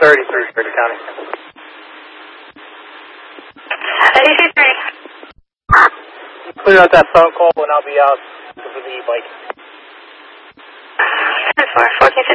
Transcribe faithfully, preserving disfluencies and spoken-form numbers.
thirty-three, Frederick County. eighty-two thirty. Clear out that phone call and I'll be out for the e-bike. ten four, fourteen